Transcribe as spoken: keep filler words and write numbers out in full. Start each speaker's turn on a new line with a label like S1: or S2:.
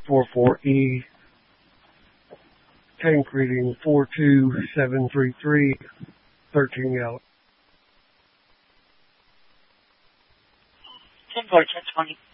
S1: four four E. Tank reading four two seven three three, thirteen gallon.
S2: ten four, ten twenty.